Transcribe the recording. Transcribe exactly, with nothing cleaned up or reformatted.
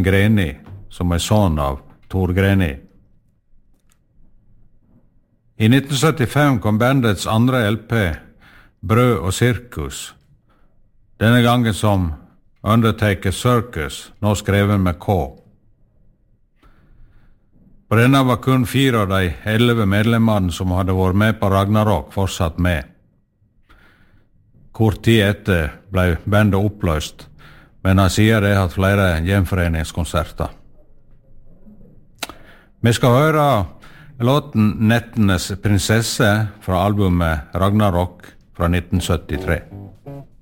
Greni, som er sønn av Tor Greni. I nitten syttifem kom bandets andre L P, Brød og Sirkus, denne gangen som Undertaker Circus, nå skrevet med K. På denne var kun fire av de elleve medlemmene som hadde vært med på Ragnarok fortsatt med. Kort tid etter ble bandet oppløst, men har siden det hatt flere gjenforeningskonserter. Vi skal høre låten Nettenes prinsesse fra albumet Ragnarok fra nitten syttitre.